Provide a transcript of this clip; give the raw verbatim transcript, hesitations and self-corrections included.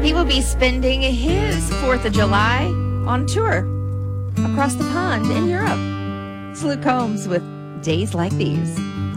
He will be spending his fourth of July on tour across the pond in Europe. It's Luke Combs with Days Like These.